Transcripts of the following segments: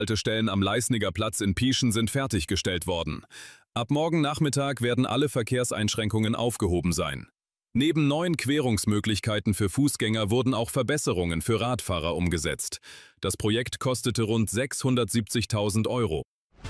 Haltestellen am Leisniger Platz in Pieschen sind fertiggestellt worden. Ab morgen Nachmittag werden alle Verkehrseinschränkungen aufgehoben sein. Neben neuen Querungsmöglichkeiten für Fußgänger wurden auch Verbesserungen für Radfahrer umgesetzt. Das Projekt kostete rund 670.000 Euro.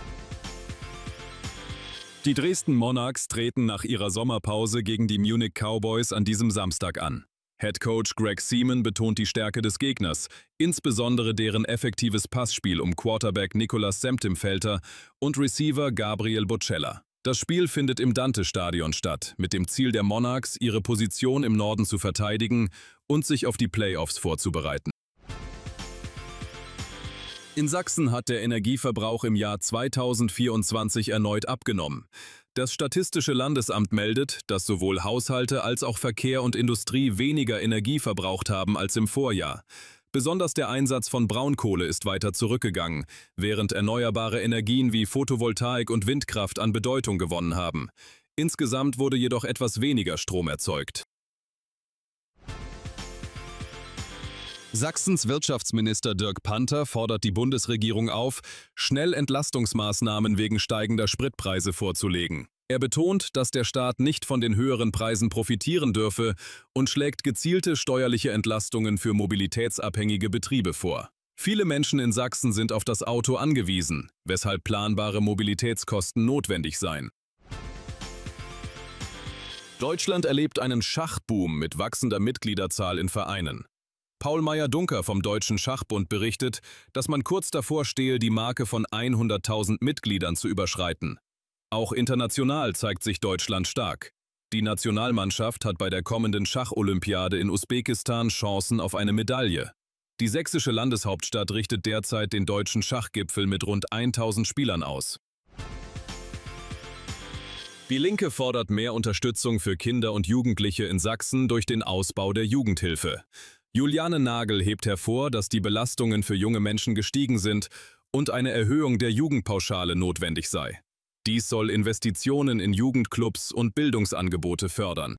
Die Dresden Monarchs treten nach ihrer Sommerpause gegen die Munich Cowboys an diesem Samstag an. Headcoach Greg Seaman betont die Stärke des Gegners, insbesondere deren effektives Passspiel um Quarterback Nicolas Semtimfelter und Receiver Gabriel Bocella. Das Spiel findet im Dante-Stadion statt, mit dem Ziel der Monarchs, ihre Position im Norden zu verteidigen und sich auf die Playoffs vorzubereiten. In Sachsen hat der Energieverbrauch im Jahr 2024 erneut abgenommen. Das Statistische Landesamt meldet, dass sowohl Haushalte als auch Verkehr und Industrie weniger Energie verbraucht haben als im Vorjahr. Besonders der Einsatz von Braunkohle ist weiter zurückgegangen, während erneuerbare Energien wie Photovoltaik und Windkraft an Bedeutung gewonnen haben. Insgesamt wurde jedoch etwas weniger Strom erzeugt. Sachsens Wirtschaftsminister Dirk Panther fordert die Bundesregierung auf, schnell Entlastungsmaßnahmen wegen steigender Spritpreise vorzulegen. Er betont, dass der Staat nicht von den höheren Preisen profitieren dürfe und schlägt gezielte steuerliche Entlastungen für mobilitätsabhängige Betriebe vor. Viele Menschen in Sachsen sind auf das Auto angewiesen, weshalb planbare Mobilitätskosten notwendig seien. Deutschland erlebt einen Schachboom mit wachsender Mitgliederzahl in Vereinen. Paul Meyer-Dunker vom Deutschen Schachbund berichtet, dass man kurz davor stehe, die Marke von 100.000 Mitgliedern zu überschreiten. Auch international zeigt sich Deutschland stark. Die Nationalmannschaft hat bei der kommenden Schacholympiade in Usbekistan Chancen auf eine Medaille. Die sächsische Landeshauptstadt richtet derzeit den deutschen Schachgipfel mit rund 1.000 Spielern aus. Die Linke fordert mehr Unterstützung für Kinder und Jugendliche in Sachsen durch den Ausbau der Jugendhilfe. Juliane Nagel hebt hervor, dass die Belastungen für junge Menschen gestiegen sind und eine Erhöhung der Jugendpauschale notwendig sei. Dies soll Investitionen in Jugendclubs und Bildungsangebote fördern.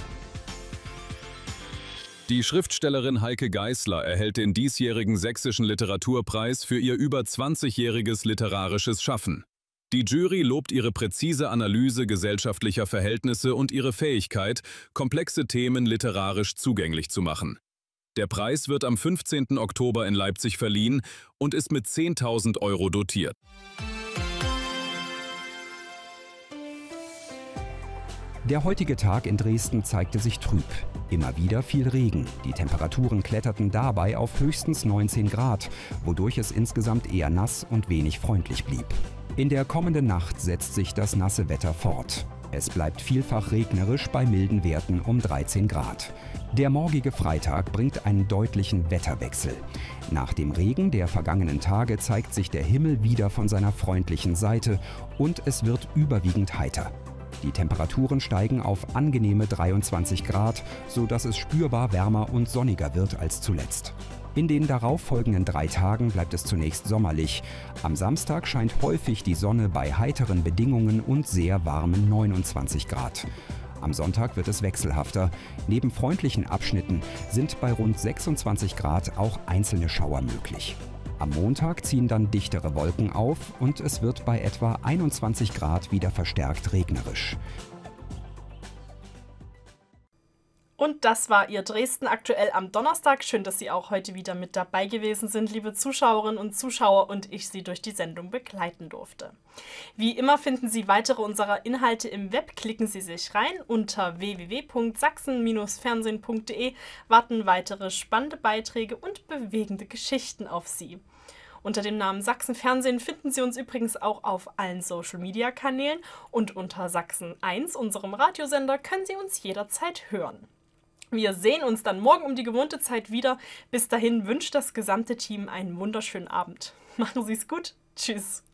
Die Schriftstellerin Heike Geisler erhält den diesjährigen Sächsischen Literaturpreis für ihr über 20-jähriges literarisches Schaffen. Die Jury lobt ihre präzise Analyse gesellschaftlicher Verhältnisse und ihre Fähigkeit, komplexe Themen literarisch zugänglich zu machen. Der Preis wird am 15. Oktober in Leipzig verliehen und ist mit 10.000 Euro dotiert. Der heutige Tag in Dresden zeigte sich trüb. Immer wieder fiel Regen. Die Temperaturen kletterten dabei auf höchstens 19 Grad, wodurch es insgesamt eher nass und wenig freundlich blieb. In der kommenden Nacht setzt sich das nasse Wetter fort. Es bleibt vielfach regnerisch bei milden Werten um 13 Grad. Der morgige Freitag bringt einen deutlichen Wetterwechsel. Nach dem Regen der vergangenen Tage zeigt sich der Himmel wieder von seiner freundlichen Seite und es wird überwiegend heiter. Die Temperaturen steigen auf angenehme 23 Grad, sodass es spürbar wärmer und sonniger wird als zuletzt. In den darauffolgenden 3 Tagen bleibt es zunächst sommerlich. Am Samstag scheint häufig die Sonne bei heiteren Bedingungen und sehr warmen 29 Grad. Am Sonntag wird es wechselhafter. Neben freundlichen Abschnitten sind bei rund 26 Grad auch einzelne Schauer möglich. Am Montag ziehen dann dichtere Wolken auf und es wird bei etwa 21 Grad wieder verstärkt regnerisch. Und das war Ihr Dresden aktuell am Donnerstag. Schön, dass Sie auch heute wieder mit dabei gewesen sind, liebe Zuschauerinnen und Zuschauer, und ich Sie durch die Sendung begleiten durfte. Wie immer finden Sie weitere unserer Inhalte im Web. Klicken Sie sich rein. Unter www.sachsen-fernsehen.de warten weitere spannende Beiträge und bewegende Geschichten auf Sie. Unter dem Namen Sachsen Fernsehen finden Sie uns übrigens auch auf allen Social-Media-Kanälen und unter Sachsen 1, unserem Radiosender, können Sie uns jederzeit hören. Wir sehen uns dann morgen um die gewohnte Zeit wieder. Bis dahin wünscht das gesamte Team einen wunderschönen Abend. Machen Sie es gut. Tschüss.